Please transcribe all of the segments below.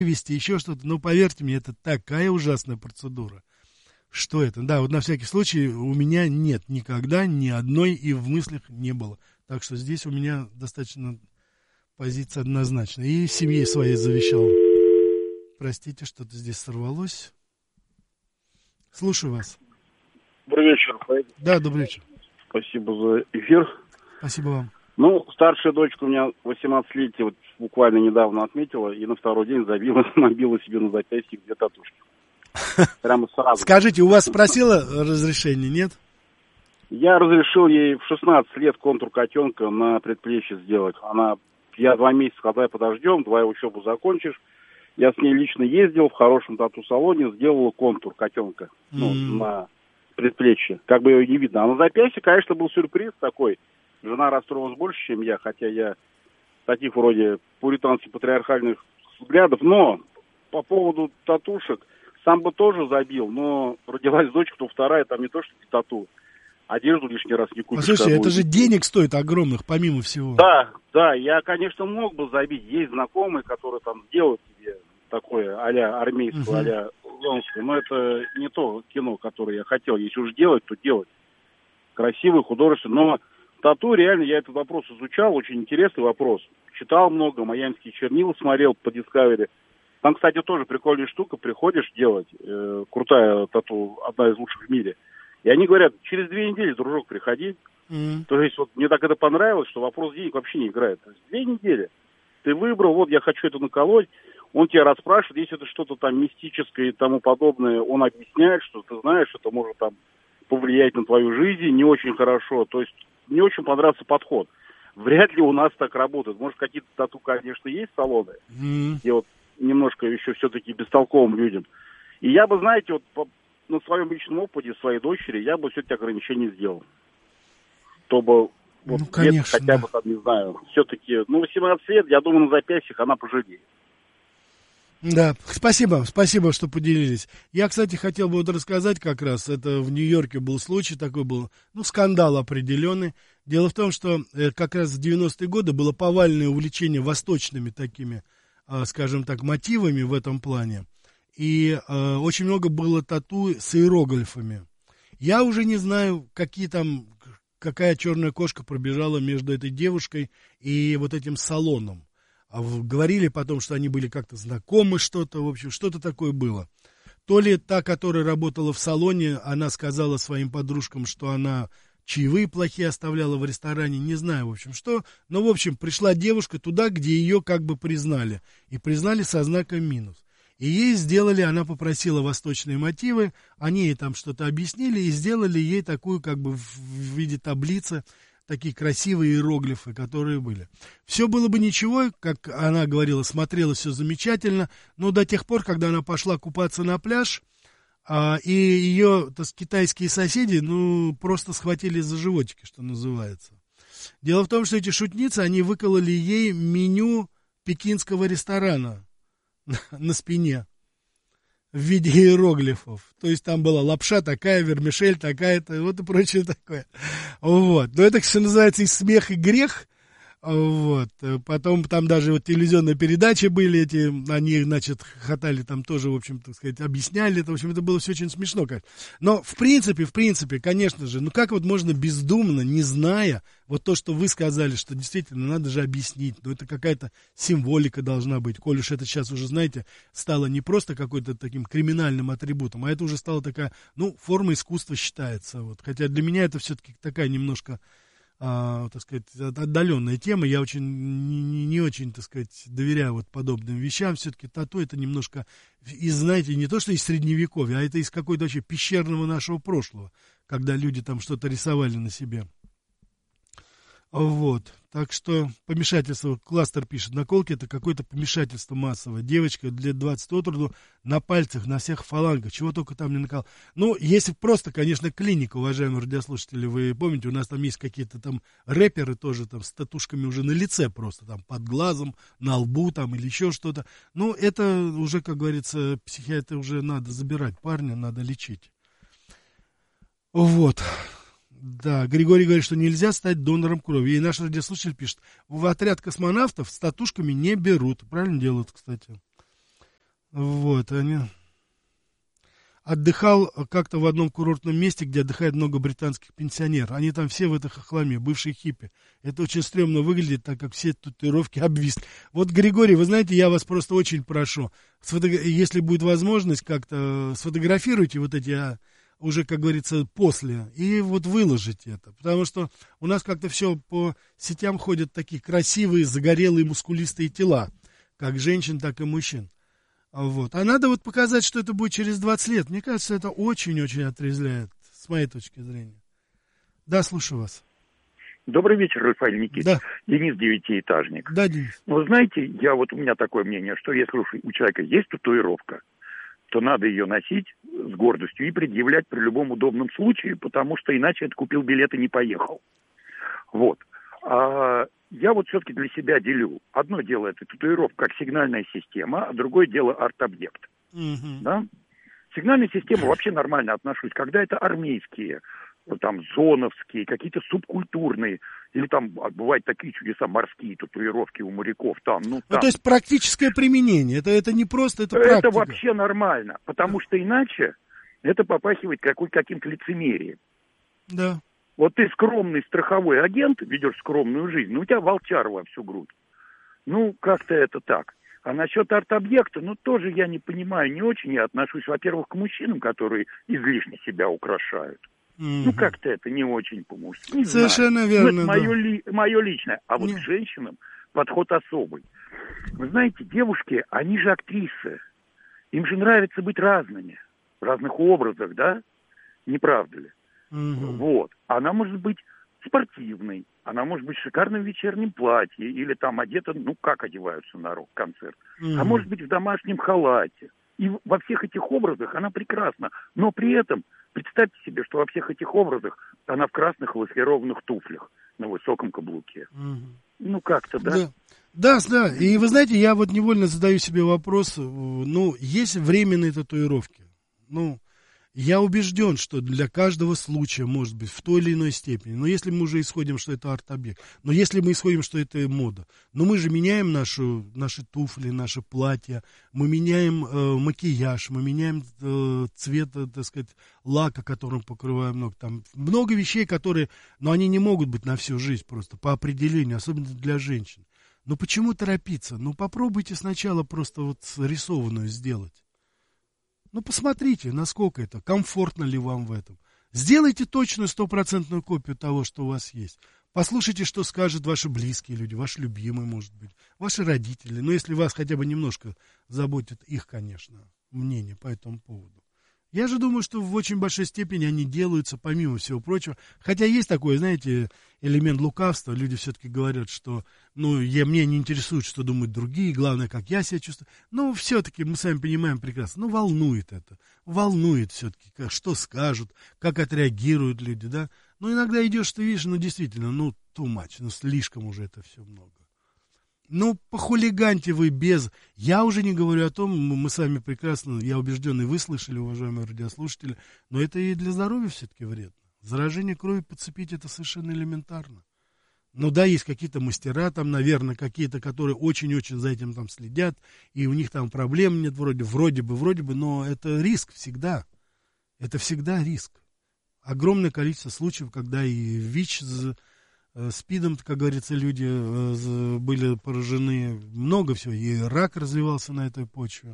вывести, еще что-то. Но поверьте мне, это такая ужасная процедура. Что это? Да, вот на всякий случай у меня нет никогда ни одной и в мыслях не было. Так что здесь у меня достаточно позиция однозначная. И семье своей завещал. Простите, что-то здесь сорвалось. Слушаю вас. Добрый вечер. Да, добрый вечер. Спасибо за эфир. Спасибо вам. Ну, старшая дочка у меня 18-летие, вот буквально недавно отметила, и на второй день набила себе на запястье 2 татушки. Прямо сразу. Скажите, у вас спросила разрешение, нет? Я разрешил ей в 16 лет контур котенка на предплечье сделать. Я 2 месяца, когда подождем, 2 учебу закончишь. Я с ней лично ездил в хорошем тату-салоне, сделал контур котенка на предплечье. Как бы ее не видно. А на запястье, конечно, был сюрприз такой. Жена расстроилась больше, чем я, хотя я таких вроде пуританских патриархальных взглядов. Но по поводу татушек, сам бы тоже забил, но родилась дочка, то вторая, там не то что тату, одежду лишний раз не купишь. Слушайте, это же денег стоит огромных, помимо всего. Да, я, конечно, мог бы забить. Есть знакомые, которые там делают себе такое а-ля армейское, а-ля лонское, но это не то кино, которое я хотел. Если уж делать, то делать. Красивый, художественный, но тату, реально, я этот вопрос изучал, очень интересный вопрос. Читал много, майамские чернила смотрел по Discovery. Там, кстати, тоже прикольная штука, приходишь делать, крутая тату, одна из лучших в мире. И они говорят, через 2 недели, дружок, приходи. То есть, вот мне так это понравилось, что вопрос денег вообще не играет. То есть 2 недели. Ты выбрал, вот я хочу это наколоть, он тебя расспрашивает, если это что-то там мистическое и тому подобное, он объясняет, что ты знаешь, что это может там повлиять на твою жизнь не очень хорошо. То есть, мне очень понравился подход. Вряд ли у нас так работает. Может, какие-то тату, конечно, есть салоны, где вот немножко еще все-таки бестолковым людям. И я бы, знаете, вот на своем личном опыте своей дочери, я бы все-таки ограничения сделал. Чтобы вот конечно, хотя бы там, не знаю, все-таки, 18 лет, я думаю, на запястьях она пожалеет. Да, спасибо, что поделились. Я, кстати, хотел бы вот рассказать как раз, это в Нью-Йорке был случай, такой был, скандал определенный. Дело в том, что как раз в 90-е годы было повальное увлечение восточными такими, скажем так, мотивами в этом плане. И очень много было тату с иероглифами. Я уже не знаю, какая черная кошка пробежала между этой девушкой и вот этим салоном. Говорили потом, что они были как-то знакомы, что-то, в общем, что-то такое было. То ли та, которая работала в салоне, она сказала своим подружкам, что она чаевые плохие оставляла в ресторане, не знаю, в общем, что. Но, в общем, пришла девушка туда, где ее как бы признали. И признали со знаком минус. И ей сделали, она попросила восточные мотивы, они ей там что-то объяснили и сделали ей такую как бы в виде таблицы, такие красивые иероглифы, которые были. Все было бы ничего, как она говорила, смотрелось все замечательно, но до тех пор, когда она пошла купаться на пляж, и ее китайские соседи, просто схватили за животики, что называется. Дело в том, что эти шутницы, они выкололи ей меню пекинского ресторана на спине в виде иероглифов. То есть там была лапша такая, вермишель такая-то, вот и прочее такое. Вот. Но это, что называется, и смех, и грех. Вот. Потом там даже вот телевизионные передачи были они, значит, хохотали там тоже, в общем, так сказать, объясняли это. В общем, это было все очень смешно, конечно. Но в принципе, конечно же, как вот можно бездумно, не зная, вот то, что вы сказали, что действительно надо же объяснить, это какая-то символика должна быть, коль уж это сейчас уже, знаете, стало не просто какой-то таким криминальным атрибутом, а это уже стала такая, форма искусства считается. Вот. Хотя для меня это все-таки такая немножко так сказать, отдаленная тема, я очень не очень, так сказать, доверяю вот подобным вещам, все-таки тату это немножко знаете, не то, что из средневековья, а это из какой-то вообще пещерного нашего прошлого, когда люди там что-то рисовали на себе. Вот, так что помешательство, Кластер пишет, наколки это какое-то помешательство массовое. Девочка лет 20 от роду на пальцах, на всех фалангах, чего только там не накал. Если просто, конечно, клиника, уважаемые радиослушатели, вы помните, у нас там есть какие-то там рэперы тоже там с татушками уже на лице просто, там под глазом, на лбу там или еще что-то. Это уже, как говорится, психиатра уже надо забирать парня, надо лечить. Вот. Да, Григорий говорит, что нельзя стать донором крови. И наш радиослушатель пишет, в отряд космонавтов с татушками не берут. Правильно делают, кстати. Вот, они... Отдыхал как-то в одном курортном месте, где отдыхает много британских пенсионеров. Они там все в этой хохломе, бывшие хиппи. Это очень стрёмно выглядит, так как все татуировки обвисли. Вот, Григорий, вы знаете, я вас просто очень прошу, если будет возможность, как-то сфотографируйте вот эти, уже, как говорится, после, и вот выложите это. Потому что у нас как-то все по сетям ходят такие красивые, загорелые, мускулистые тела, как женщин, так и мужчин. Вот. А надо вот показать, что это будет через 20 лет. Мне кажется, это очень-очень отрезвляет, с моей точки зрения. Да, слушаю вас. Добрый вечер, Рафаэль Никитич. Да. Денис, девятиэтажник. Да, Денис. Ну, вы знаете, у меня такое мнение, что если у человека есть татуировка, то надо ее носить с гордостью и предъявлять при любом удобном случае, потому что иначе это купил билет и не поехал. Вот. Я вот все-таки для себя делю. Одно дело это татуировка как сигнальная система, а другое дело арт-объект. Да? Сигнальная система вообще нормально отношусь. Когда это армейские, там, зоновские, какие-то субкультурные, или там бывают такие чудеса, морские татуировки у моряков. Там, Ну, то есть практическое применение. Это не просто, это практика. Это вообще нормально, потому что иначе это попахивает каким-то лицемерием. Да. Вот ты скромный страховой агент, ведешь скромную жизнь, но у тебя волчар во всю грудь. Ну, как-то это так. А насчет арт-объекта, тоже я не понимаю, не очень я отношусь, во-первых, к мужчинам, которые излишне себя украшают. Как-то это не очень по-мужски. Совершенно верно, это мое личное. А вот к женщинам подход особый. Вы знаете, девушки, они же актрисы. Им же нравится быть разными. В разных образах, да? Не правда ли? Вот. Она может быть спортивной, она может быть в шикарном вечернем платье, или там одета, как одеваются на рок-концерт, а может быть в домашнем халате. И во всех этих образах она прекрасна. Но при этом, представьте себе, что во всех этих образах она в красных лакированных туфлях на высоком каблуке. Как-то, да? Да. И вы знаете, я вот невольно задаю себе вопрос, есть временные татуировки. Я убежден, что для каждого случая может быть в той или иной степени. Но если мы уже исходим, что это арт-объект, но если мы исходим, что это мода, но мы же меняем наши туфли, наши платья, мы меняем макияж, мы меняем цвет, так сказать, лака, которым покрываем ног. Там много вещей, которые, но они не могут быть на всю жизнь просто, по определению, особенно для женщин. Но почему торопиться? Попробуйте сначала просто вот рисованную сделать. Посмотрите, насколько это, комфортно ли вам в этом. Сделайте точную 100% копию того, что у вас есть. Послушайте, что скажут ваши близкие люди, ваши любимые, может быть, ваши родители. Если вас хотя бы немножко заботит их, конечно, мнение по этому поводу. Я же думаю, что в очень большой степени они делаются, помимо всего прочего. Хотя есть такой, знаете, элемент лукавства. Люди все-таки говорят, что, мне не интересует, что думают другие, главное, как я себя чувствую. Но все-таки мы сами понимаем прекрасно, волнует это. Волнует все-таки, что скажут, как отреагируют люди, да. Иногда идешь, ты видишь, действительно, too much, слишком уже это все много. Похулиганьте вы без... Я уже не говорю о том, мы с вами прекрасно, я убежден, и вы слышали, уважаемые радиослушатели, но это и для здоровья все-таки вредно. Заражение крови подцепить это совершенно элементарно. Да, есть какие-то мастера там, наверное, какие-то, которые очень-очень за этим там следят, и у них там проблем нет вроде бы, но это риск всегда. Это всегда риск. Огромное количество случаев, когда и ВИЧ... СПИДом, как говорится, люди были поражены, много всего, и рак развивался на этой почве.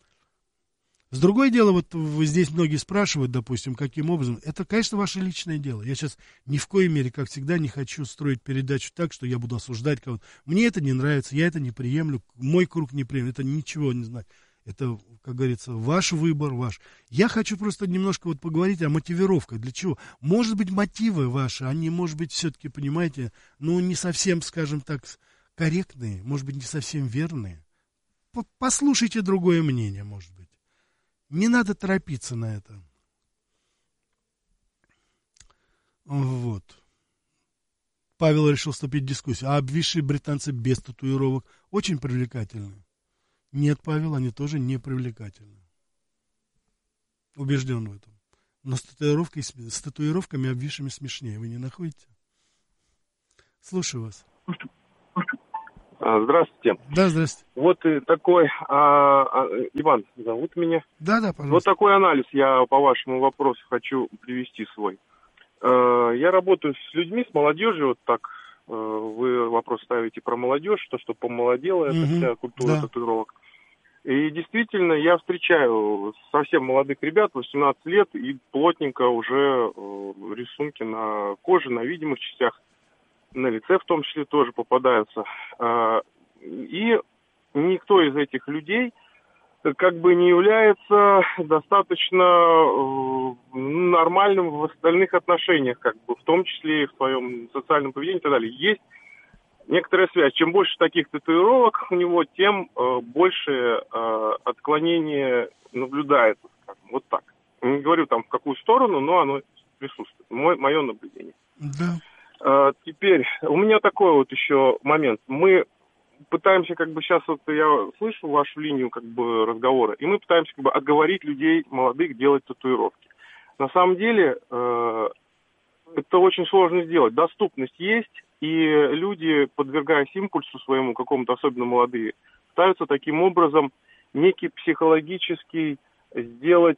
С другое дело, вот здесь многие спрашивают, допустим, каким образом. Это, конечно, ваше личное дело. Я сейчас ни в коей мере, как всегда, не хочу строить передачу так, что я буду осуждать кого-то. Мне это не нравится, я это не приемлю, мой круг не приемлет, это ничего не знать. Это, как говорится, ваш выбор, ваш. Я хочу просто немножко поговорить о мотивировках. Для чего? Может быть, мотивы ваши, они, может быть, все-таки, понимаете, не совсем, скажем так, корректные, может быть, не совсем верные. Послушайте другое мнение, может быть. Не надо торопиться на это. Вот. Павел решил вступить в дискуссию. А обвисшие британцы без татуировок очень привлекательны. Нет, Павел, они тоже не привлекательны. Убежден в этом. Но с татуировками обвисшими смешнее. Вы не находите? Слушаю вас. Здравствуйте. Да, здравствуйте. Вот такой, Иван зовут меня. Да, пожалуйста. Вот такой анализ я по вашему вопросу хочу привести свой. Я работаю с людьми, с молодежью, вот так. Вы вопрос ставите про молодежь, что помолодела, это вся культура татуировок. И действительно, я встречаю совсем молодых ребят, 18 лет, и плотненько уже рисунки на коже, на видимых частях, на лице в том числе тоже попадаются. И никто из этих людей как бы не является достаточно нормальным в остальных отношениях, как бы в том числе и в своем социальном поведении и так далее. Есть некоторая связь. Чем больше таких татуировок у него, тем больше отклонение наблюдается. Вот так. Не говорю там в какую сторону, но оно присутствует. Мое наблюдение. Да. Теперь у меня такой вот еще момент. Мы пытаемся, как бы сейчас вот я слышу вашу линию как бы разговора, и мы пытаемся как бы отговорить людей молодых делать татуировки. На самом деле это очень сложно сделать. Доступность есть, и люди, подвергаясь импульсу своему, какому-то особенно молодые, пытаются таким образом некий психологический сделать,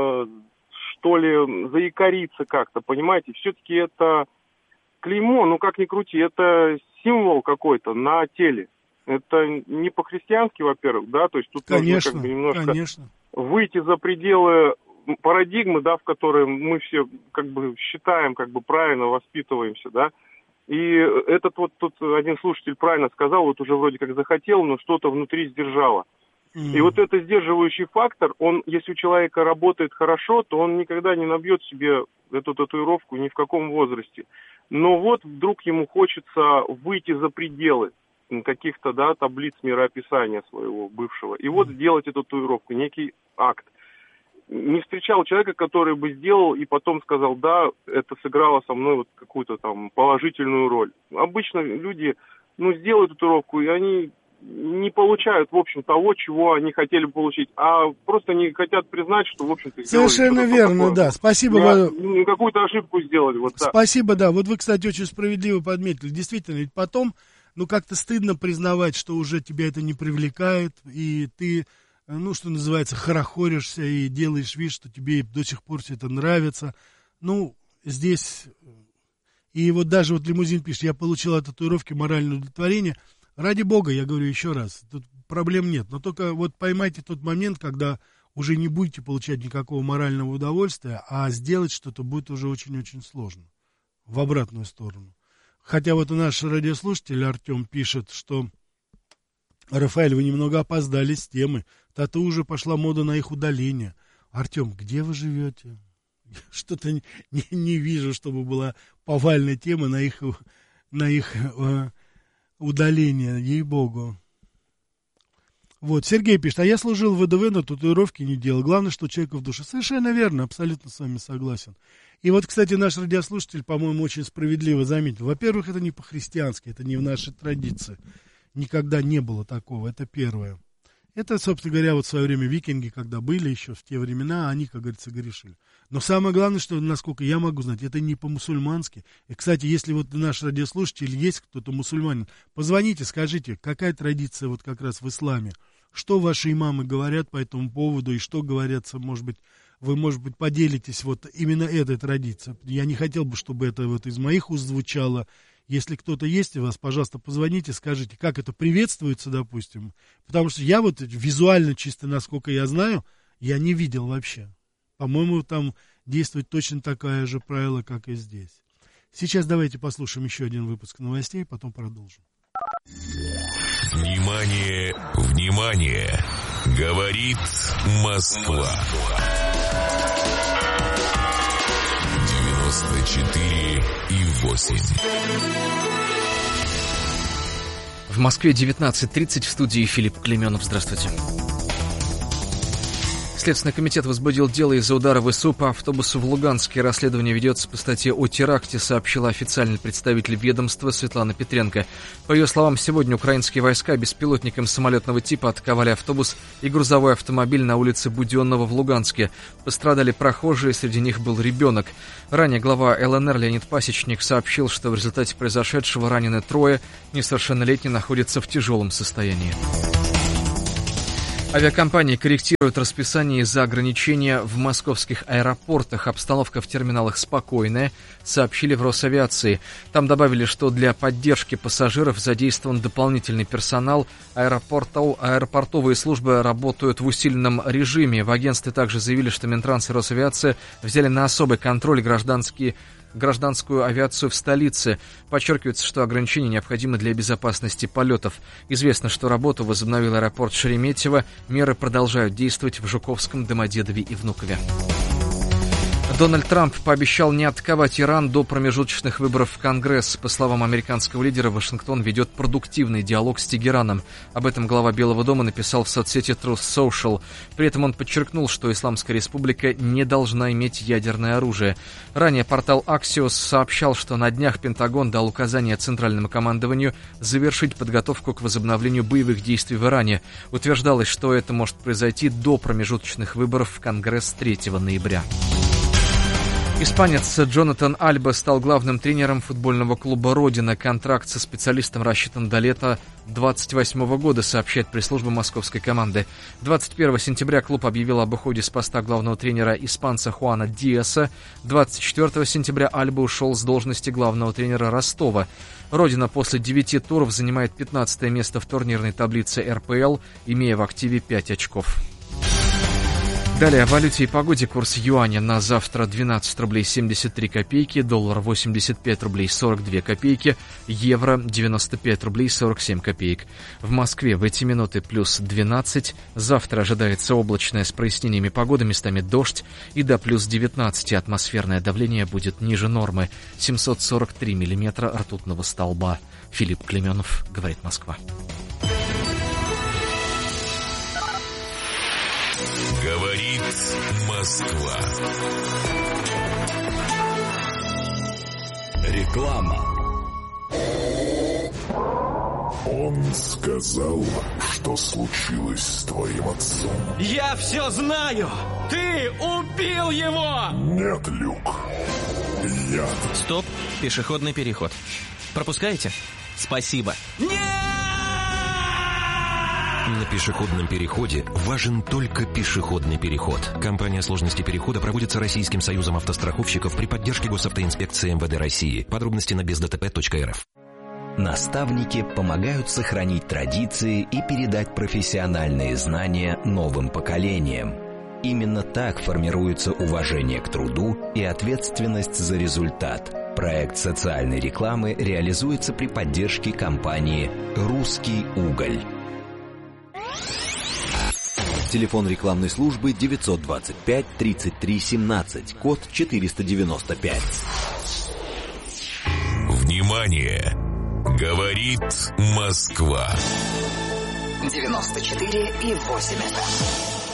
что ли, заякориться как-то, понимаете? Все-таки это клеймо, ну как ни крути, это символ какой-то на теле. Это не по-христиански, во-первых, да, то есть тут нужно как бы немножко выйти за пределы парадигмы, да, в которой мы все как бы считаем, как бы правильно воспитываемся, да. И этот вот тут один слушатель правильно сказал, вот уже вроде как захотел, но что-то внутри сдержало. И вот этот сдерживающий фактор, он, если у человека работает хорошо, то он никогда не набьет себе эту татуировку ни в каком возрасте. Но вот вдруг ему хочется выйти за пределы каких-то, да, таблиц мироописания своего бывшего. И вот сделать эту татуировку, некий акт. Не встречал человека, который бы сделал и потом сказал, да, это сыграло со мной вот какую-то там положительную роль. Обычно люди, сделают татуировку, и они не получают, в общем, того, чего они хотели бы получить, а просто не хотят признать, что, в общем-то, совершенно верно, такое. Да. Спасибо. Какую-то ошибку сделали. Вот, да. Спасибо, да. Вот вы, кстати, очень справедливо подметили. Действительно, ведь потом, как-то стыдно признавать, что уже тебя это не привлекает, и ты, что называется, хорохоришься и делаешь вид, что тебе до сих пор все это нравится. Здесь, и вот даже вот Лимузин пишет, я получил от татуировки моральное удовлетворение. Ради бога, я говорю еще раз, тут проблем нет. Но только вот поймайте тот момент, когда уже не будете получать никакого морального удовольствия, а сделать что-то будет уже очень-очень сложно. В обратную сторону. Хотя вот наш радиослушатель Артем пишет, что Рафаэль, вы немного опоздали с темы. Тату уже пошла мода на их удаление. Артем, где вы живете? Что-то не вижу, чтобы была повальная тема на их удаление, ей-богу. Вот, Сергей пишет, а я служил в ВДВ, но татуировки не делал. Главное, что у человека в душе. Совершенно верно, абсолютно с вами согласен. И вот, кстати, наш радиослушатель, по-моему, очень справедливо заметил. Во-первых, это не по-христиански, это не в нашей традиции. Никогда не было такого, это первое. Это, собственно говоря, вот в свое время викинги, когда были еще в те времена, они, как говорится, грешили. Но самое главное, что, насколько я могу знать, это не по-мусульмански. И, кстати, если вот наш радиослушатель есть кто-то мусульманин, позвоните, скажите, какая традиция вот как раз в исламе, что ваши имамы говорят по этому поводу, и что говорятся, может быть, вы, может быть, поделитесь вот именно этой традицией. Я не хотел бы, чтобы это вот из моих уст звучало. Если кто-то есть у вас, пожалуйста, позвоните, скажите, как это приветствуется, допустим. Потому что я вот визуально, чисто насколько я знаю, я не видел вообще. По-моему, там действует точно такое же правило, как и здесь. Сейчас давайте послушаем еще один выпуск новостей, потом продолжим. Внимание, внимание! Говорит Москва. 94,8. В Москве 19:30, в студии Филипп Клеменов. Здравствуйте. Следственный комитет возбудил дело из-за удара ВСУ по автобусу в Луганске. Расследование ведется по статье о теракте, сообщила официальный представитель ведомства Светлана Петренко. По ее словам, сегодня украинские войска беспилотником самолетного типа атаковали автобус и грузовой автомобиль на улице Буденного в Луганске. Пострадали прохожие, среди них был ребенок. Ранее глава ЛНР Леонид Пасечник сообщил, что в результате произошедшего ранены трое, несовершеннолетний находится в тяжелом состоянии. Авиакомпании корректируют расписание из-за ограничения в московских аэропортах. Обстановка в терминалах спокойная, сообщили в Росавиации. Там добавили, что для поддержки пассажиров задействован дополнительный персонал. Аэропортовые службы работают в усиленном режиме. В агентстве также заявили, что Минтранс и Росавиация взяли на особый контроль гражданскую авиацию в столице. Подчеркивается, что ограничения необходимы для безопасности полетов. Известно, что работу возобновил аэропорт Шереметьево. Меры продолжают действовать в Жуковском, Домодедове и Внукове. Дональд Трамп пообещал не атаковать Иран до промежуточных выборов в Конгресс. По словам американского лидера, Вашингтон ведет продуктивный диалог с Тегераном. Об этом глава Белого дома написал в соцсети Truth Social. При этом он подчеркнул, что Исламская республика не должна иметь ядерное оружие. Ранее портал Axios сообщал, что на днях Пентагон дал указание Центральному командованию завершить подготовку к возобновлению боевых действий в Иране. Утверждалось, что это может произойти до промежуточных выборов в Конгресс 3 ноября. Испанец Джонатан Альба стал главным тренером футбольного клуба «Родина». Контракт со специалистом рассчитан до лета 2028 года, сообщает пресс-служба московской команды. 21 сентября клуб объявил об уходе с поста главного тренера испанца Хуана Диаса. 24 сентября Альба ушел с должности главного тренера Ростова. «Родина» после 9 туров занимает 15 место в турнирной таблице РПЛ, имея в активе 5 очков. Далее о валюте и погоде. Курс юаня на завтра 12 рублей 73 копейки, доллар 85 рублей 42 копейки, евро 95 рублей 47 копеек. В Москве в эти минуты плюс 12. Завтра ожидается облачная с прояснениями погоды, местами дождь, и до плюс 19 атмосферное давление будет ниже нормы. 743 миллиметра ртутного столба. Филипп Клеменов, говорит Москва. Говорит Москва. Реклама. Он сказал, что случилось с твоим отцом. Я все знаю! Ты убил его! Нет, Люк. Я... Стоп, пешеходный переход. Пропускаете? Спасибо. Нет! На пешеходном переходе важен только пешеходный переход. Кампания сложности перехода проводится Российским союзом автостраховщиков при поддержке Госавтоинспекции МВД России. Подробности на бездтп.рф. Наставники помогают сохранить традиции и передать профессиональные знания новым поколениям. Именно так формируется уважение к труду и ответственность за результат. Проект социальной рекламы реализуется при поддержке компании «Русский уголь». Телефон рекламной службы 925 33 17, код 495. Внимание! Говорит Москва. 94,8 FM.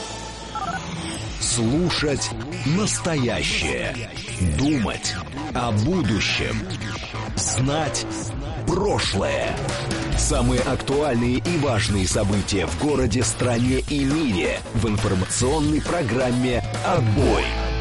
Слушать настоящее. Думать о будущем. Знать прошлое. Самые актуальные и важные события в городе, стране и мире в информационной программе «Отбой».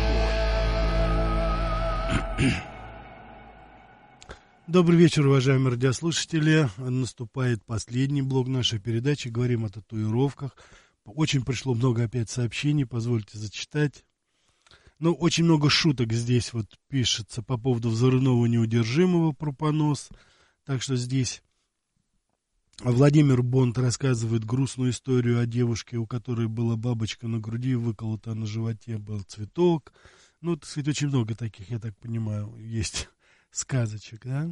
Добрый вечер, уважаемые радиослушатели. Наступает последний блок нашей передачи. Говорим о татуировках. Очень пришло много опять сообщений, позвольте зачитать. Ну, очень много шуток здесь вот пишется по поводу взрывного неудержимого про понос. Так что здесь Владимир Бонд рассказывает грустную историю о девушке, у которой была бабочка на груди, выколота на животе был цветок. Ну, так сказать, очень много таких, я так понимаю, есть сказочек, да?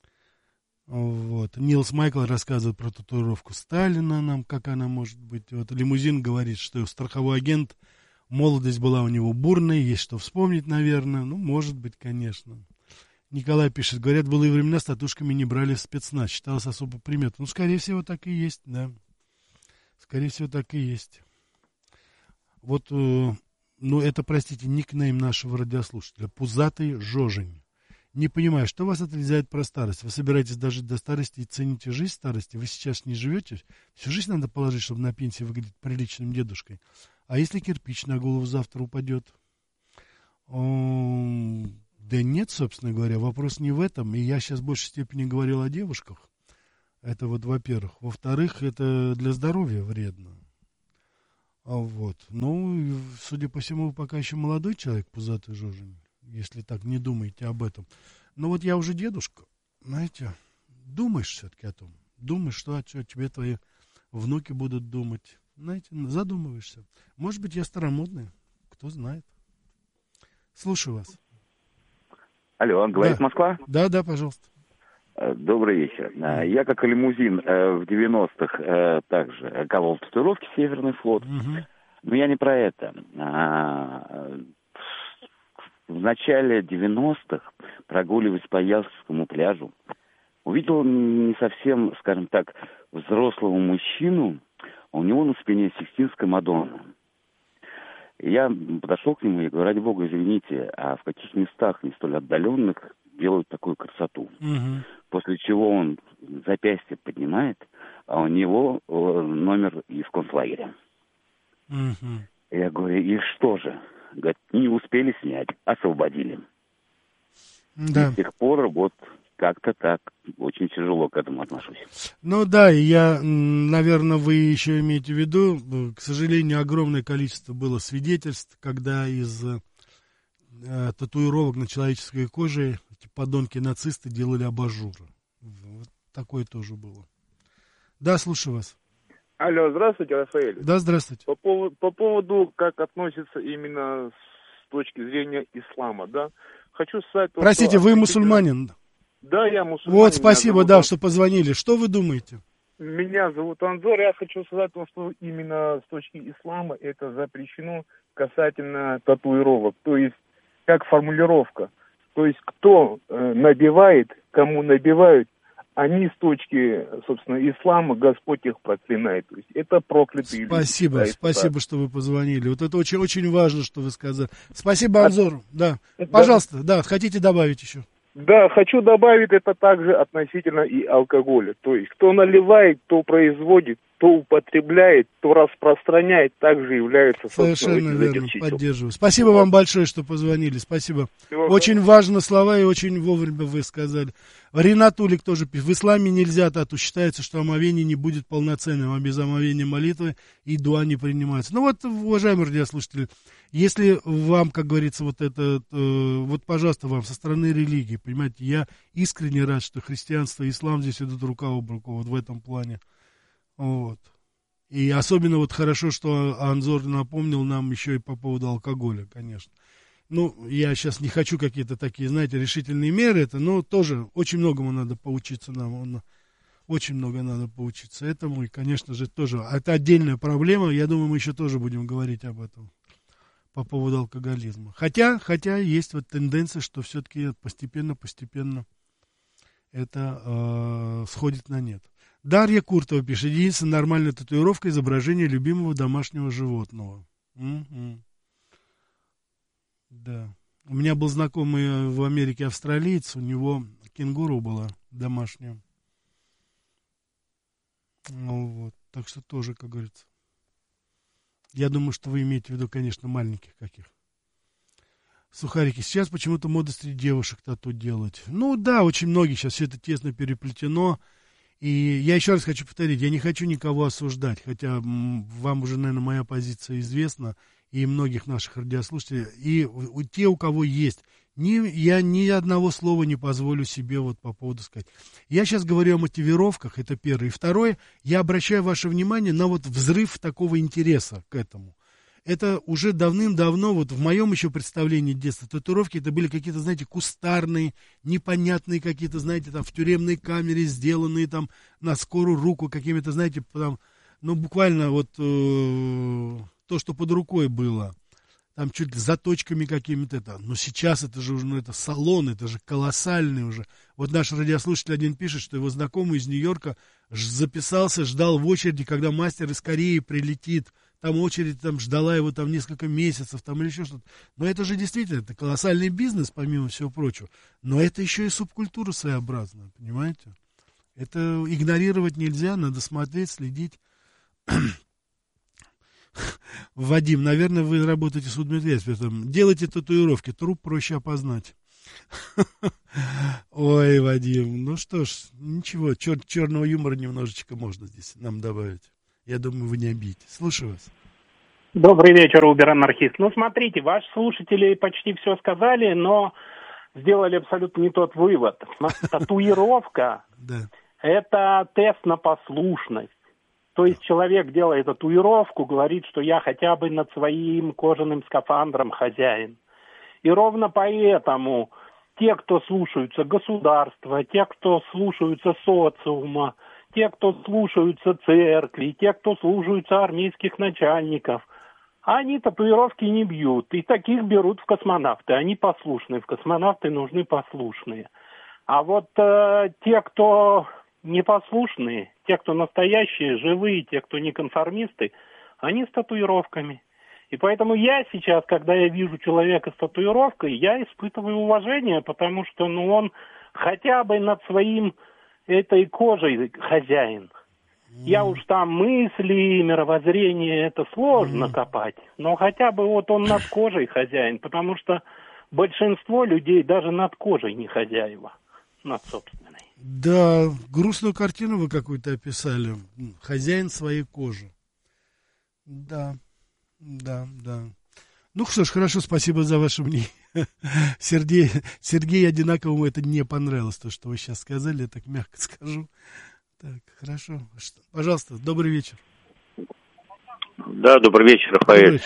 Вот. Нилс Майкл рассказывает про татуировку Сталина нам, как она может быть. Вот Лимузин говорит, что страховой агент, молодость была у него бурной, есть что вспомнить, наверное. Ну, может быть, конечно. Николай пишет, говорят, былые времена с татушками не брали в спецназ, считалось особо приметой. Ну, скорее всего, так и есть, да. Скорее всего, так и есть. вот, ну, это, простите, никнейм нашего радиослушателя, Пузатый Жожень. Не понимаю, что вас отрезает про старость? Вы собираетесь дожить до старости и цените жизнь старости? Вы сейчас не живете? Всю жизнь надо положить, чтобы на пенсии выглядеть приличным дедушкой. А если кирпич на голову завтра упадет? Да нет, собственно говоря, вопрос не в этом. И я сейчас в большей степени говорил о девушках. Это вот, во-первых. Во-вторых, это для здоровья вредно. Вот. Ну, судя по всему, вы пока еще молодой человек, Пузатый Жожень. Если так не думаете об этом. Но вот я уже дедушка, знаете, думаешь все-таки о том. Думаешь, что о тебе твои внуки будут думать. Знаете, задумываешься. Может быть, я старомодный, кто знает. Слушаю вас. Алло, говорит Москва? Да, пожалуйста. Добрый вечер. Я, как и лимузин, в 90-х также колол татуировки «Северный флот». Но я не про это. В начале 90-х, прогуливаясь по Ялтинскому пляжу, увидел не совсем, скажем так, взрослого мужчину, а у него на спине Сикстинская Мадонна. И я подошел к нему и говорю: ради бога, извините, а в каких местах, не столь отдаленных, делают такую красоту? После чего он запястье поднимает, а у него номер из концлагеря. Я говорю: и что же? Говорит, не успели снять, освободили. Да. И с тех пор вот как-то так очень тяжело к этому отношусь. Ну да, и я, наверное, вы еще имеете в виду, к сожалению, огромное количество было свидетельств, когда из татуировок на человеческой коже эти подонки-нацисты делали абажуры. Вот такое тоже было. Да, слушаю вас. Алло, здравствуйте, Рафаэль. Да, здравствуйте. По поводу, как относится именно с точки зрения ислама, да, хочу сказать... Простите, вы мусульманин? Да, я мусульманин. Вот, спасибо, да, что позвонили. Что вы думаете? Меня зовут Анзор, я хочу сказать, что именно с точки ислама это запрещено касательно татуировок, то есть как формулировка. То есть кто набивает, кому набивают, они с точки, собственно, ислама, Господь их проклинает. То есть это проклятые люди. Спасибо, спасибо, что вы позвонили. Вот это очень, очень важно, что вы сказали. Спасибо, Анзор. Да. Пожалуйста, да, хотите добавить еще? Да, хочу добавить это также относительно и алкоголя. То есть кто наливает, кто производит, кто употребляет, кто распространяет, также является... Совершенно верно, поддерживаю. Спасибо вам большое, что позвонили, спасибо. Очень важные слова и очень вовремя вы сказали. Ринатулик тоже пишет: в исламе нельзя тату, считается, что омовение не будет полноценным, а без омовения молитвы и дуа не принимается. Ну вот, уважаемые радиослушатели, если вам, как говорится, вот это, вот, пожалуйста, вам со стороны религии, понимаете, я искренне рад, что христианство и ислам здесь идут рука об руку, вот в этом плане. Вот. И особенно вот хорошо, что Анзор напомнил нам еще и по поводу алкоголя, конечно. Ну, я сейчас не хочу какие-то такие, знаете, решительные меры, это, но тоже очень многому надо поучиться нам, очень много надо поучиться этому, и, конечно же, тоже, это отдельная проблема, я думаю, мы еще тоже будем говорить об этом, по поводу алкоголизма. Хотя есть вот тенденция, что все-таки постепенно это сходит на нет. Дарья Куртова пишет: единственная нормальная татуировка — изображение любимого домашнего животного. Да. У меня был знакомый в Америке австралиец, у него кенгуру была домашняя. Ну, вот. Так что тоже, как говорится. Я думаю, что вы имеете в виду, конечно, маленьких каких. Сухарики. Сейчас почему-то мода среди девушек тату делать. Ну да, очень многие сейчас, все это тесно переплетено. И я еще раз хочу повторить, я не хочу никого осуждать, хотя вам уже, наверное, моя позиция известна, и многих наших радиослушателей, и те, у кого есть. Я ни одного слова не позволю себе вот по поводу сказать. Я сейчас говорю о мотивировках, это первое. И второе, я обращаю ваше внимание на вот взрыв такого интереса к этому. Это уже давным-давно, вот в моем еще представлении детства, татуировки это были какие-то, знаете, кустарные, непонятные какие-то, знаете, там в тюремной камере сделанные там на скорую руку какими-то, знаете, там, ну буквально вот то, что под рукой было, там чуть ли заточками какими-то, это, но сейчас это же уже, ну это салон, это же колоссальный уже. Вот наш радиослушатель один пишет, что его знакомый из Нью-Йорка записался, ждал в очереди, когда мастер из Кореи прилетит там очередь там ждала его там несколько месяцев, там или еще что-то. Но это же действительно, это колоссальный бизнес, помимо всего прочего. Но это еще и субкультура своеобразная, понимаете? Это игнорировать нельзя, надо смотреть, следить. Вадим, наверное, вы работаете в судмедэкспертом. Делайте татуировки, труп проще опознать. Ой, Вадим, ну что ж, ничего, черного юмора немножечко можно здесь нам добавить. Я думаю, вы не обидитесь. Слушаю вас. Добрый вечер, Убер-анархист. Ну, смотрите, ваши слушатели почти все сказали, но сделали абсолютно не тот вывод. Татуировка – это тест на послушность. То есть человек, делая татуировку, говорит, что я хотя бы над своим кожаным скафандром хозяин. И ровно поэтому те, кто слушаются государства, те, кто слушаются социума, те, кто слушаются церкви, те, кто слушаются армейских начальников, они татуировки не бьют. И таких берут в космонавты. Они послушные. В космонавты нужны послушные. А вот те, кто непослушные, те, кто настоящие, живые, те, кто не конформисты, они с татуировками. И поэтому я сейчас, когда я вижу человека с татуировкой, я испытываю уважение, потому что, он хотя бы над своим этой кожей хозяин. Я уж там мысли, мировоззрение, это сложно копать, но хотя бы вот он над кожей хозяин, потому что большинство людей даже над кожей не хозяева, над собственной. Да, грустную картину вы какую-то описали. Хозяин своей кожи. Да. Ну что ж, хорошо, спасибо за ваше мнение. Сергей одинаковому это не понравилось, то, что вы сейчас сказали, я так мягко скажу. Так, хорошо. Пожалуйста, добрый вечер. Да, добрый вечер, Рафаэль.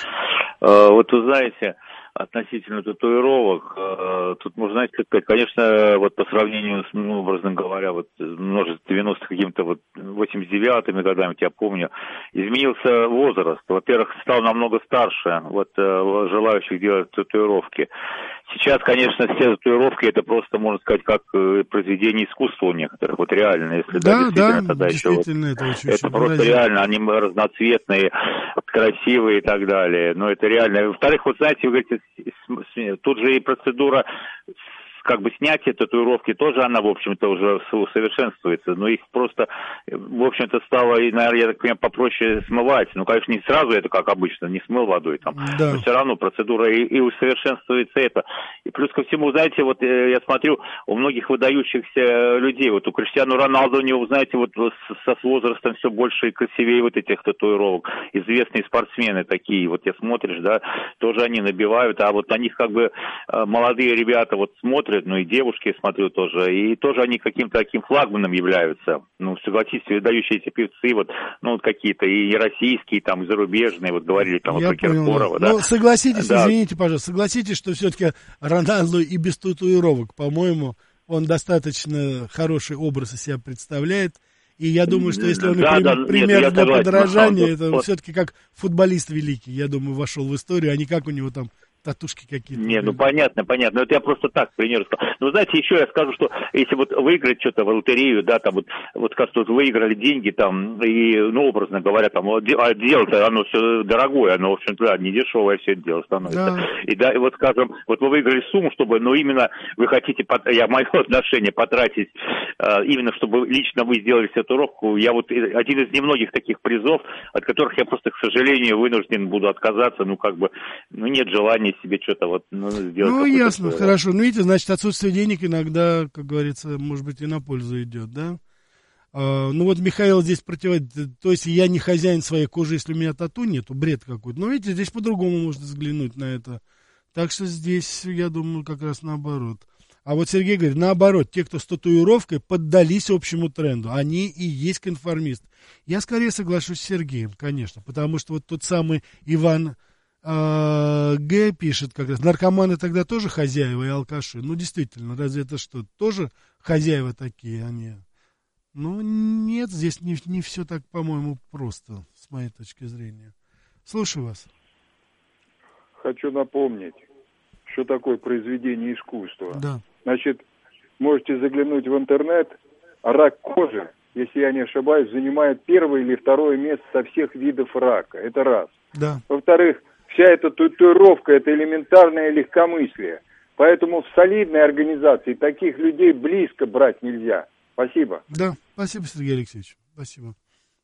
Вот вы знаете, относительно татуировок, тут можно, знаете, как сказать, конечно, вот по сравнению с, образно говоря, вот множество 90-х, каким-то вот 89-ми годами, я помню, изменился возраст. Во-первых, стал намного старше, вот, желающих делать татуировки. Сейчас, конечно, все татуировки, это просто, можно сказать, как произведение искусства у некоторых, вот реально, если действительно, тогда еще вот, это просто реально, они разноцветные, красивые и так далее, но это реально. Во-вторых, вот знаете, вы говорите, тут же и процедура как бы снятие татуировки тоже, она, в общем-то, уже усовершенствуется, но их просто, в общем-то, стало, наверное, я так понимаю, попроще смывать. Ну, конечно, не сразу это, как обычно, не смыл водой там, но все равно процедура и усовершенствуется это. И плюс ко всему, знаете, вот я смотрю, у многих выдающихся людей, вот у Криштиану Роналду, у него, знаете, вот с возрастом все больше и красивее вот этих татуировок. Известные спортсмены такие, вот я смотришь, да, тоже они набивают, а вот на них как бы молодые ребята вот смотрят, ну и девушки, я смотрю, тоже, и тоже они каким-то таким флагманом являются. Ну, согласитесь, выдающиеся певцы, вот, ну, вот какие-то и российские, там, и зарубежные, вот говорили там про Киркорова, да. Ну, согласитесь, извините, пожалуйста, согласитесь, что все-таки Роналду и без татуировок, по-моему, он достаточно хороший образ из себя представляет. И я думаю, что если он пример для подражания, это все-таки как футболист великий, я думаю, вошел в историю, а не как у него там татушки какие-то. Не, ну понятно. Но это я просто так, к примеру, сказал. Ну, знаете, еще я скажу, что если вот выиграть что-то в лотерею, да, там вот кажется, вот выиграли деньги там, и, ну, образно говоря, там, а дело-то, оно все дорогое, оно, в общем-то, да, не дешевое все это дело становится. Да. И да, и вот, скажем, вот вы выиграли сумму, чтобы, ну, именно вы хотите, мое отношение потратить, именно чтобы лично вы сделали татуировку. Я вот один из немногих таких призов, от которых я просто, к сожалению, вынужден буду отказаться, ну, как бы, ну, нет желания себе что-то вот сделать. Ну, ясно, хорошо. Ну, видите, значит, отсутствие денег иногда, как говорится, может быть, и на пользу идет, да? Ну, вот Михаил здесь то есть я не хозяин своей кожи, если у меня тату нету, бред какой-то. Но, видите, здесь по-другому можно взглянуть на это. Так что здесь, я думаю, как раз наоборот. А вот Сергей говорит, наоборот, те, кто с татуировкой, поддались общему тренду. Они и есть конформист. Я скорее соглашусь с Сергеем, конечно, потому что вот тот самый Иван Г. пишет как раз, наркоманы тогда тоже хозяева и алкаши. Ну, действительно, разве это что, тоже хозяева такие они? Ну, нет, здесь не все так, по-моему, просто, с моей точки зрения. Слушаю вас. Хочу напомнить, что такое произведение искусства. Да. Значит, можете заглянуть в интернет, рак кожи, если я не ошибаюсь, занимает первое или второе место со всех видов рака. Это раз. Да. Во-вторых, вся эта татуировка – это элементарное легкомыслие. Поэтому в солидной организации таких людей близко брать нельзя. Спасибо. Да, спасибо, Сергей Алексеевич. Спасибо.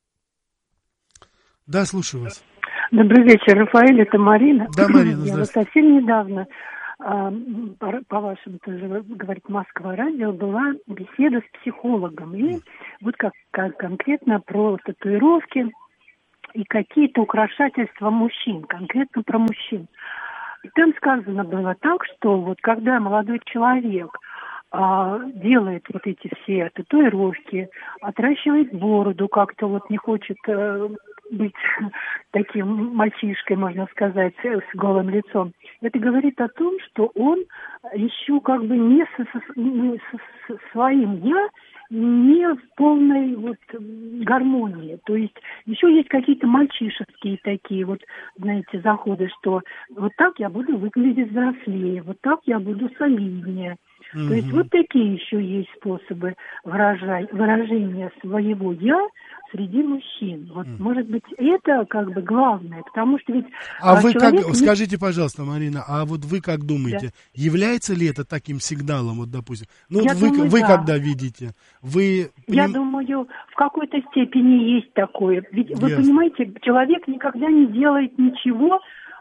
Да, слушаю вас. Добрый вечер, Рафаэль, это Марина. Да, Марина, я вот совсем недавно, по вашему тоже, говорит, Москва радио, была беседа с психологом. И вот как конкретно про татуировки и какие-то украшательства мужчин, конкретно про мужчин. И там сказано было так, что вот когда молодой человек делает вот эти все татуировки, отращивает бороду, как-то вот не хочет быть таким мальчишкой, можно сказать, с голым лицом. Это говорит о том, что он еще как бы не со своим «я», не в полной вот гармонии. То есть еще есть какие-то мальчишеские такие вот, знаете, заходы, что вот так я буду выглядеть взрослее, вот так я буду солиднее. То есть вот такие еще есть способы выражения своего «я» среди мужчин. Вот, может быть, это как бы главное, потому что ведь... А вы как, скажите, пожалуйста, Марина, а вот вы как думаете, является ли это таким сигналом, вот, допустим? Ну, вот вы да. Когда видите? Я думаю, в какой-то степени есть такое. Ведь вы понимаете, человек никогда не делает ничего,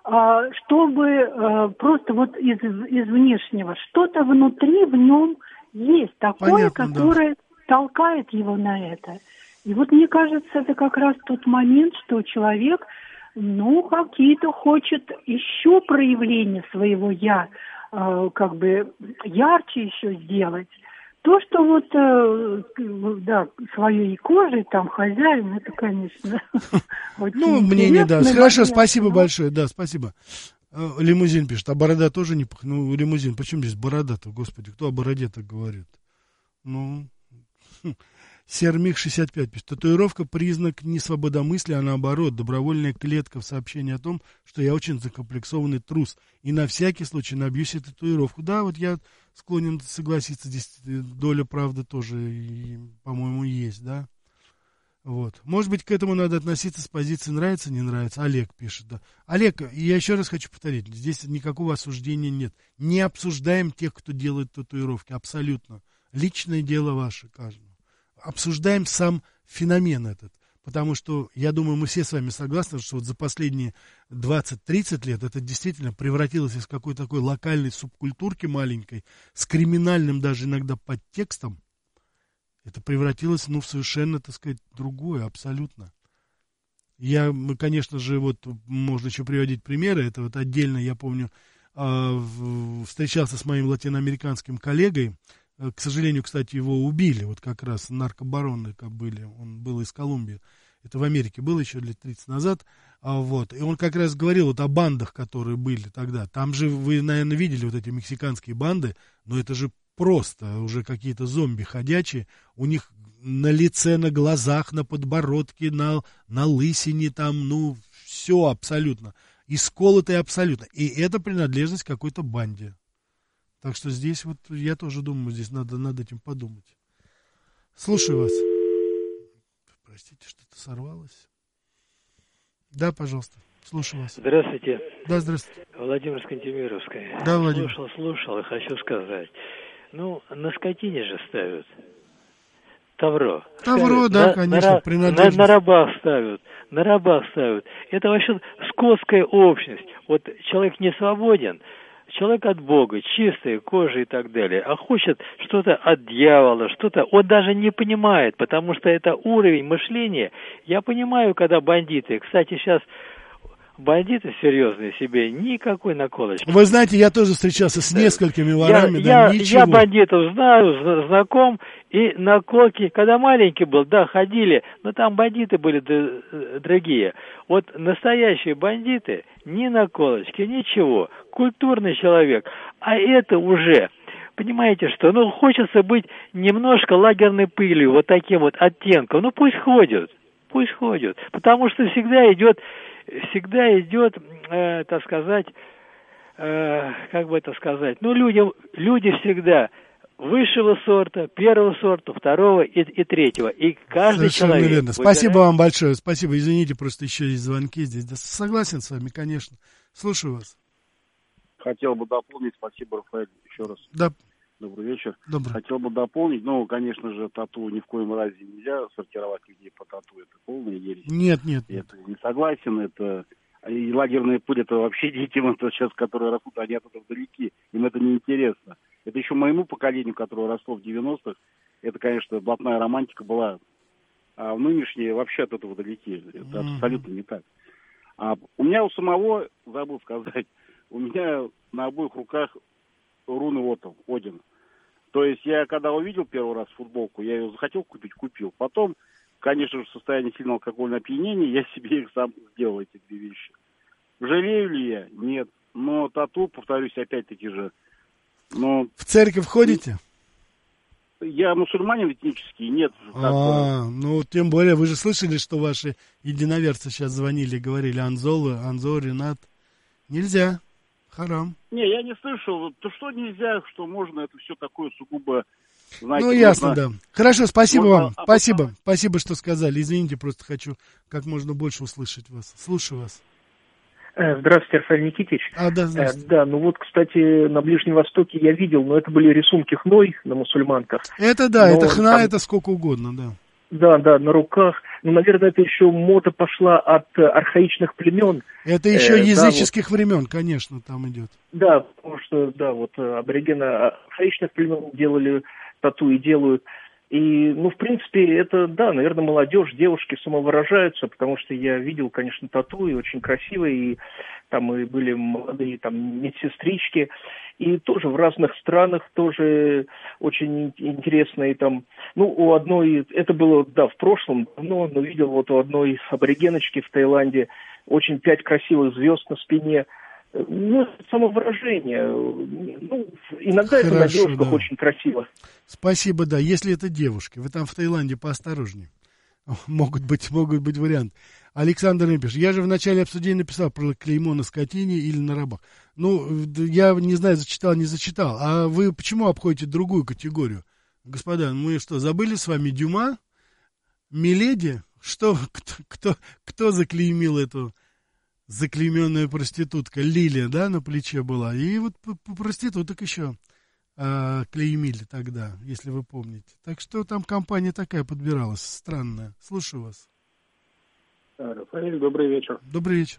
чтобы просто вот из внешнего. Что-то внутри в нем есть такое, которое толкает его на это. И вот мне кажется, это как раз тот момент, что человек, какие-то хочет еще проявления своего «я», как бы ярче еще сделать. То, что вот, своей кожей, там, хозяин, это, конечно, очень мне не даст. Хорошо, спасибо большое, да, спасибо. Лимузин пишет, а борода тоже не пахнет? Ну, лимузин, почему здесь борода-то, господи, кто о бороде так говорит? Сермих 65 пишет, татуировка признак не свободомыслия, а наоборот, добровольная клетка в сообщении о том, что я очень закомплексованный трус, и на всякий случай набью себе татуировку. Да, вот я склонен согласиться, здесь доля правды тоже, по-моему, есть, да. Вот. Может быть, к этому надо относиться с позиции нравится, не нравится. Олег пишет, да. Олег, я еще раз хочу повторить, здесь никакого осуждения нет. Не обсуждаем тех, кто делает татуировки, абсолютно. Личное дело ваше, каждого. Обсуждаем сам феномен этот, потому что, я думаю, мы все с вами согласны, что вот за последние 20-30 лет это действительно превратилось из какой-то такой локальной субкультурки маленькой, с криминальным даже иногда подтекстом, это превратилось, в совершенно, так сказать, другое, абсолютно. Мы, конечно же, вот, можно еще приводить примеры, это вот отдельно, я помню, встречался с моим латиноамериканским коллегой. К сожалению, кстати, его убили, вот как раз наркобароны были, он был из Колумбии, это в Америке было еще лет 30 назад, вот, и он как раз говорил вот о бандах, которые были тогда, там же вы, наверное, видели вот эти мексиканские банды, но это же просто уже какие-то зомби ходячие, у них на лице, на глазах, на подбородке, на лысине там, все абсолютно, исколотое абсолютно, и это принадлежность к какой-то банде. Так что здесь вот я тоже думаю, здесь надо над этим подумать. Слушаю вас. Простите, что-то сорвалось. Да, пожалуйста, слушаю вас. Здравствуйте. Да, здравствуйте. Владимир Скантемировская. Да, Владимир. Слушал и хочу сказать. На скотине же ставят тавро. Тавро, да, конечно, принадлежность. На рабах ставят. Это вообще скотская общность. Вот человек не свободен, человек от Бога, чистая кожа и так далее, а хочет что-то от дьявола, что-то, он даже не понимает, потому что это уровень мышления. Я понимаю, когда бандиты, кстати, сейчас бандиты серьезные себе, никакой наколочки. Вы знаете, я тоже встречался с несколькими ворами, ничего. Я бандитов знаю, знаком, и наколки, когда маленький был, ходили, но там бандиты были другие. Вот настоящие бандиты, ни наколочки, ничего, культурный человек, а это уже... Понимаете, что, хочется быть немножко лагерной пылью, вот таким вот оттенком, пусть ходят, потому что всегда идет, так сказать, как бы это сказать, люди всегда высшего сорта, первого сорта, второго и третьего. И каждый совершенно человек... верно. Спасибо вам большое. Спасибо. Извините, просто еще есть звонки здесь. Да, согласен с вами, конечно. Слушаю вас. Хотел бы дополнить. Спасибо, Рафаэль, еще раз. Да. Добрый вечер. Добрый. Хотел бы дополнить. Ну, конечно же, тату ни в коем разе нельзя сортировать людей по тату. Это полная ересь. Нет. Я не согласен. Это... И лагерные пули, это вообще детям, это сейчас, которые растут, они от этого далеки. Им это неинтересно. Это еще моему поколению, которое росло в 90-х, это, конечно, блатная романтика была. А в нынешние вообще от этого далеки. Это абсолютно не так. А у меня у самого, забыл сказать, у меня на обоих руках руны Один. То есть я, когда увидел первый раз футболку, я ее захотел купить, купил. Потом, конечно же, в состоянии сильного алкогольного опьянения я себе их сам сделал, эти две вещи. Жалею ли я? Нет. Но тату, повторюсь, опять-таки же. Но... В церковь ходите? Я мусульманин этнический, нет. Ну, тем более, вы же слышали, что ваши единоверцы сейчас звонили, говорили, Анзор, Ренат. Нельзя. Харам. Не, я не слышал. То что нельзя, что можно, это все такое сугубо... Знаете, ну, ясно, можно... да. Хорошо, спасибо вам. Спасибо, что сказали. Извините, просто хочу как можно больше услышать вас. Слушаю вас. Здравствуйте, Рафаэль Никитич. Да, здравствуйте. Да, ну вот, кстати, на Ближнем Востоке я видел, но это были рисунки хной на мусульманках. Это да, но это хна, там... это сколько угодно, да. Да, на руках. Ну, наверное, это еще мода пошла от архаичных племен. Это еще языческих времен, конечно, там идет. Да, потому что, да, вот аборигены архаичных племен делали тату и делают. И, ну, в принципе, это, да, наверное, молодежь, девушки самовыражаются, потому что я видел, конечно, тату, и очень красивые, и там и были молодые там медсестрички, и тоже в разных странах тоже очень интересные там, ну, у одной, это было, да, в прошлом давно, но видел вот у одной аборигеночки в Таиланде очень 5 красивых звезд на спине. Ну, самовыражение. Ну, иногда хорошо, это на девушках да. Очень красиво. Спасибо, да. Если это девушки, вы там в Таиланде поосторожнее. Могут быть варианты. Александр напишет, я же в начале обсуждения написал про клеймо на скотине или на рабах. Ну, я не знаю, зачитал, не зачитал. А вы почему обходите другую категорию? Господа, мы что, забыли с вами Дюма? Миледи? Что, кто заклеймил эту заклейменная проститутка? Лилия, да, на плече была. И вот проституток еще клеймили тогда, если вы помните. Так что там компания такая подбиралась, странная. Слушаю вас. Рафаэль, добрый вечер. Добрый вечер.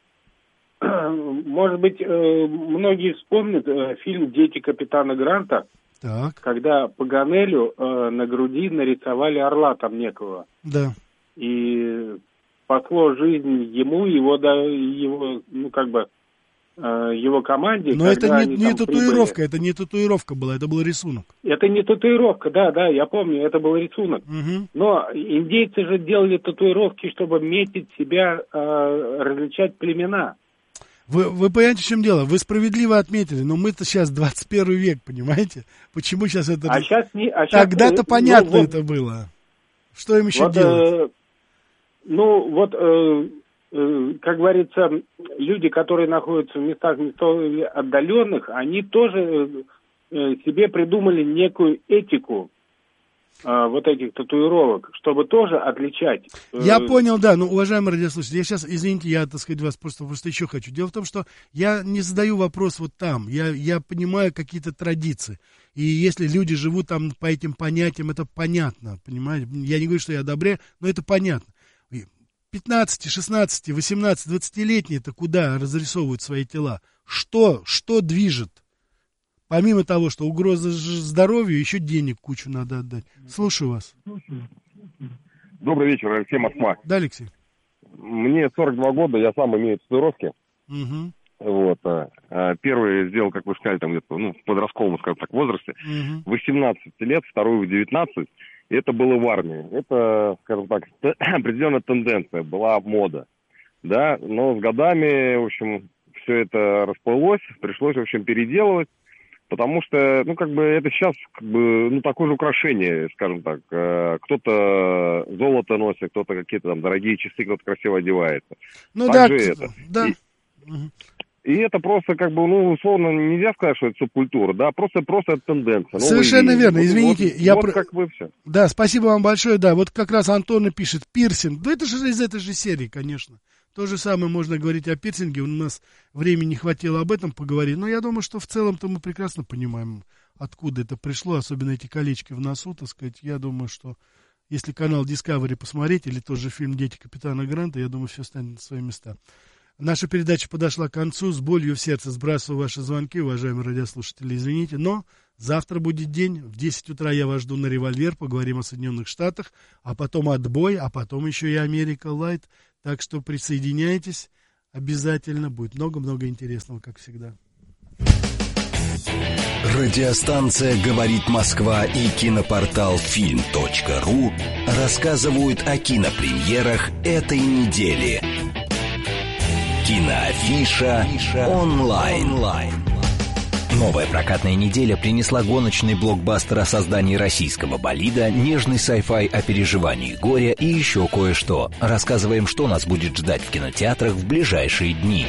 Может быть, многие вспомнят фильм «Дети капитана Гранта», так. когда Паганелю на груди нарисовали орла там некого. Да. И спасло жизнь ему, его, ну, как бы, его команде. Но это не татуировка, прибыли. Это не татуировка была, это был рисунок. Это не татуировка, да, я помню, это был рисунок. Угу. Но индейцы же делали татуировки, чтобы метить себя, различать племена. Вы понимаете, в чем дело? Вы справедливо отметили, но мы-то сейчас 21 век, понимаете? Почему сейчас это... Тогда-то понятно это было. Что им еще делать? Как говорится, люди, которые находятся в местах отдаленных, они тоже себе придумали некую этику вот этих татуировок, чтобы тоже отличать. Я понял, да, но, уважаемые радиослушатели, я сейчас, извините, я, так сказать, вас просто еще хочу. Дело в том, что я не задаю вопрос вот там, я понимаю какие-то традиции, и если люди живут там по этим понятиям, это понятно, понимаете, я не говорю, что я одобряю, но это понятно. 15, 16, 18, 20-летние-то куда разрисовывают свои тела? Что движет? Помимо того, что угроза здоровью, еще денег кучу надо отдать. Слушаю вас. Добрый вечер, Алексей, Москва. Да, Алексей. Мне 42 года, я сам имею татуировки. Угу. Вот. Первый сделал, как вы сказали, там где-то, в подростковом, скажем так, возрасте. 18 лет, второй в 19. И это было в армии. Это, скажем так, определенная тенденция, была мода. Да, но с годами, в общем, все это расплылось, пришлось, в общем, переделывать. Потому что, это сейчас, такое же украшение, скажем так. Кто-то золото носит, кто-то какие-то там дорогие часы, кто-то красиво одевается. Ну так да, же это. Да. И это просто, как бы, ну, условно, нельзя сказать, что это субкультура, да, просто это тенденция. Совершенно верно, извините. Как бы все. Да, спасибо вам большое, да, вот как раз Антон пишет, пирсинг, да это же из этой же серии, конечно. То же самое можно говорить о пирсинге, у нас времени не хватило об этом поговорить, но я думаю, что в целом-то мы прекрасно понимаем, откуда это пришло, особенно эти колечки в носу, так сказать. Я думаю, что если канал Discovery посмотреть, или тот же фильм «Дети капитана Гранта», я думаю, все станет на свои места. Наша передача подошла к концу. С болью в сердце сбрасываю ваши звонки, уважаемые радиослушатели, извините. Но завтра будет день. В 10 утра я вас жду на «Револьвер». Поговорим о Соединенных Штатах. А потом «Отбой», а потом еще и «Америка Лайт». Так что присоединяйтесь. Обязательно будет много-много интересного, как всегда. Радиостанция «Говорит Москва» и кинопортал film.ru рассказывают о кинопремьерах этой недели. Киноафиша онлайн. Новая прокатная неделя принесла гоночный блокбастер о создании российского болида, нежный sci-fi о переживании горя и еще кое-что. Рассказываем, что нас будет ждать в кинотеатрах в ближайшие дни.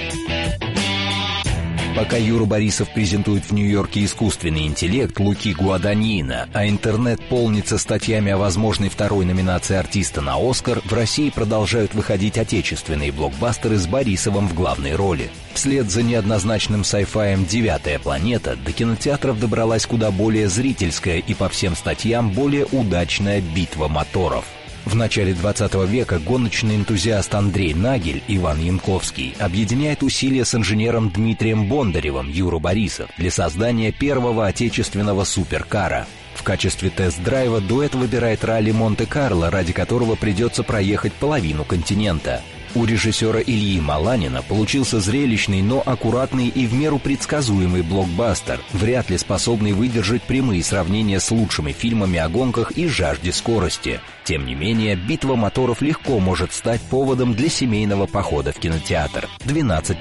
Пока Юра Борисов презентует в Нью-Йорке искусственный интеллект Луки Гуаданино, а интернет полнится статьями о возможной второй номинации артиста на «Оскар», в России продолжают выходить отечественные блокбастеры с Борисовым в главной роли. Вслед за неоднозначным sci-фием «Девятая планета» до кинотеатров добралась куда более зрительская и по всем статьям более удачная «Битва моторов». В начале 20 века гоночный энтузиаст Андрей Нагель, Иван Янковский, объединяет усилия с инженером Дмитрием Бондаревым, Юра Борисов, для создания первого отечественного суперкара. В качестве тест-драйва дуэт выбирает ралли Монте-Карло, ради которого придется проехать половину континента. У режиссера Ильи Маланина получился зрелищный, но аккуратный и в меру предсказуемый блокбастер, вряд ли способный выдержать прямые сравнения с лучшими фильмами о гонках и жажде скорости. Тем не менее, «Битва моторов» легко может стать поводом для семейного похода в кинотеатр. 12+.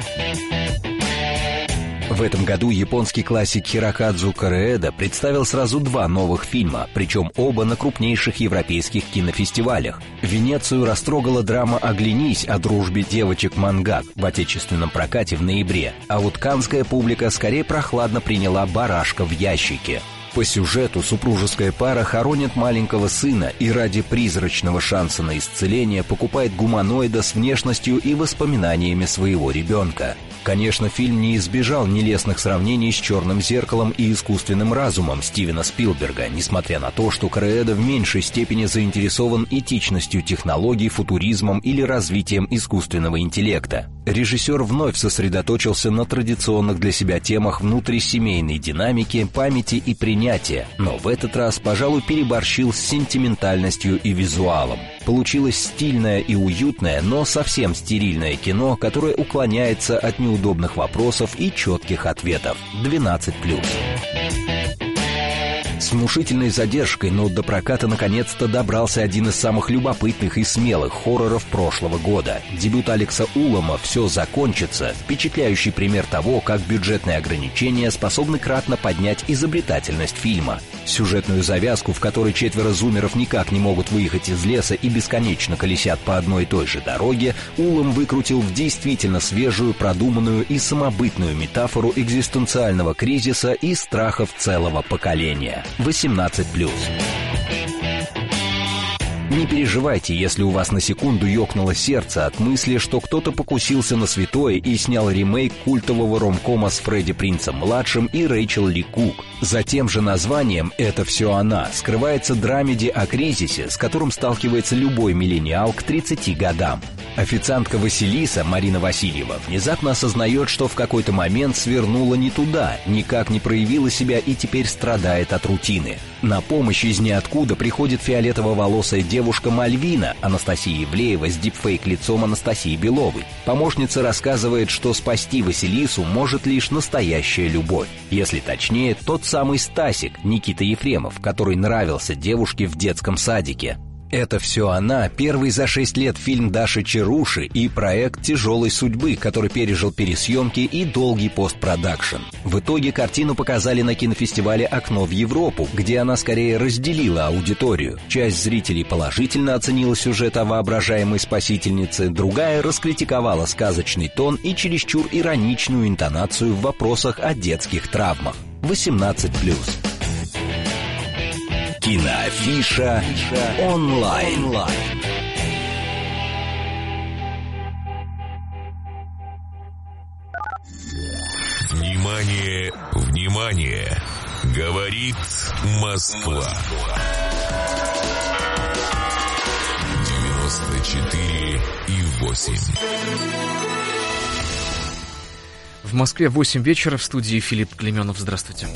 В этом году японский классик Хирокадзу Кореэда представил сразу 2 новых фильма, причем оба на крупнейших европейских кинофестивалях. Венецию растрогала драма «Оглянись» о дружбе девочек-мангак в отечественном прокате в ноябре, а вот каннская публика скорее прохладно приняла «Барашка в ящике». По сюжету супружеская пара хоронит маленького сына и ради призрачного шанса на исцеление покупает гуманоида с внешностью и воспоминаниями своего ребенка. Конечно, фильм не избежал нелестных сравнений с «Черным зеркалом» и «Искусственным разумом» Стивена Спилберга, несмотря на то, что Кореэда в меньшей степени заинтересован этичностью технологий, футуризмом или развитием искусственного интеллекта. Режиссер вновь сосредоточился на традиционных для себя темах внутрисемейной динамики, памяти и принятия, но в этот раз, пожалуй, переборщил с сентиментальностью и визуалом. Получилось стильное и уютное, но совсем стерильное кино, которое уклоняется от неудобных вопросов и четких ответов. 12+. С внушительной задержкой, но до проката наконец-то добрался один из самых любопытных и смелых хорроров прошлого года. Дебют Алекса Улома «Все закончится», впечатляющий пример того, как бюджетные ограничения способны кратно поднять изобретательность фильма. Сюжетную завязку, в которой 4 зумеров никак не могут выехать из леса и бесконечно колесят по одной и той же дороге, Улом выкрутил в действительно свежую, продуманную и самобытную метафору экзистенциального кризиса и страхов целого поколения. 18+. Не переживайте, если у вас на секунду ёкнуло сердце от мысли, что кто-то покусился на святое и снял ремейк культового ромкома с Фредди Принцем-младшим и Рэйчел Ли Кук. За тем же названием «Это все она» скрывается драмеди о кризисе, с которым сталкивается любой миллениал к 30 годам. Официантка Василиса, Марина Васильева, внезапно осознает, что в какой-то момент свернула не туда, никак не проявила себя и теперь страдает от рутины. На помощь из ниоткуда приходит фиолетово-волосая девушка Мальвина, Анастасия Ивлеева с дипфейк-лицом Анастасии Беловой. Помощница рассказывает, что спасти Василису может лишь настоящая любовь. Если точнее, тот самый Стасик, Никита Ефремов, который нравился девушке в детском садике. Это все она, первый за 6 лет фильм Даши Чаруши и проект «Тяжелой судьбы», который пережил пересъемки и долгий постпродакшн. В итоге картину показали на кинофестивале «Окно в Европу», где она скорее разделила аудиторию. Часть зрителей положительно оценила сюжет о воображаемой спасительнице, другая раскритиковала сказочный тон и чересчур ироничную интонацию в вопросах о детских травмах. 18+. Киноафиша онлайн. Внимание, внимание! Говорит Москва. 94,8. В Москве 8 вечера, в студии Филипп Клеменов. Здравствуйте.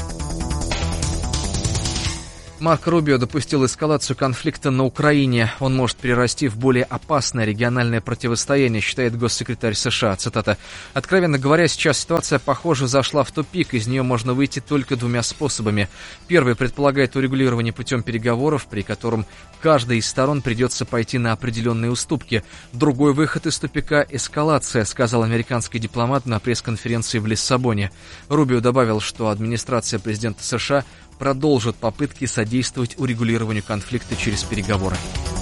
Марко Рубио допустил эскалацию конфликта на Украине. Он может перерасти в более опасное региональное противостояние, считает госсекретарь США. Цитата. «Откровенно говоря, сейчас ситуация, похоже, зашла в тупик. Из нее можно выйти только двумя способами. Первый предполагает урегулирование путем переговоров, при котором каждой из сторон придется пойти на определенные уступки. Другой выход из тупика – эскалация», сказал американский дипломат на пресс-конференции в Лиссабоне. Рубио добавил, что администрация президента США продолжит попытки содействовать урегулированию конфликта через переговоры.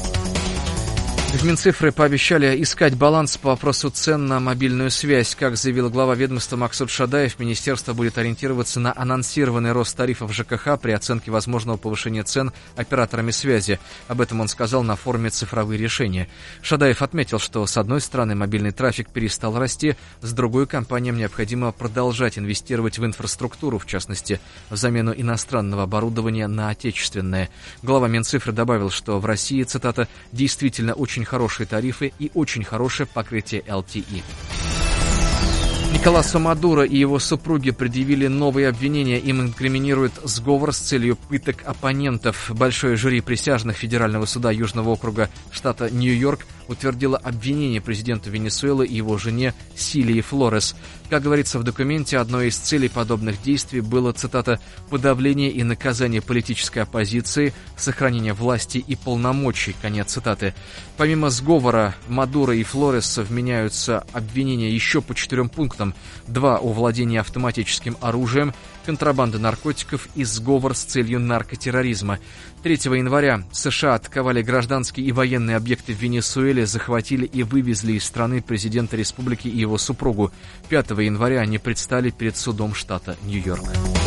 В Минцифры пообещали искать баланс по вопросу цен на мобильную связь. Как заявил глава ведомства Максут Шадаев, министерство будет ориентироваться на анонсированный рост тарифов ЖКХ при оценке возможного повышения цен операторами связи. Об этом он сказал на форуме «Цифровые решения». Шадаев отметил, что с одной стороны мобильный трафик перестал расти, с другой компаниям необходимо продолжать инвестировать в инфраструктуру, в частности, в замену иностранного оборудования на отечественное. Глава Минцифры добавил, что в России, цитата, «действительно очень хорошие тарифы и очень хорошее покрытие LTE». Николасу Мадуро и его супруге предъявили новые обвинения. Им инкриминируют сговор с целью пыток оппонентов. Большое жюри присяжных Федерального суда Южного округа штата Нью-Йорк утвердило обвинение президенту Венесуэлы и его жене Силии Флорес. Как говорится в документе, одной из целей подобных действий было, цитата, «подавление и наказание политической оппозиции, сохранение власти и полномочий», конец цитаты. Помимо сговора, Мадуро и Флорес вменяются обвинения еще по 4 пунктам. 2 о владении автоматическим оружием, контрабанда наркотиков и сговор с целью наркотерроризма. 3 января США атаковали гражданские и военные объекты в Венесуэле, захватили и вывезли из страны президента республики и его супругу. 5 января они предстали перед судом штата Нью-Йорк.